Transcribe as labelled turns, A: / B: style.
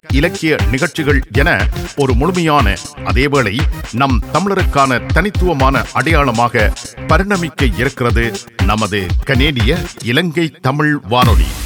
A: இலக்கிய நிகழ்ச்சிகள் என ஒரு முழுமையான, அதேவேளை நம் தமிழருக்கான தனித்துவமான அடையாளமாக பரிணமிக்க இருக்கிறது நமது கனேடிய இலங்கை தமிழ் வானொலி.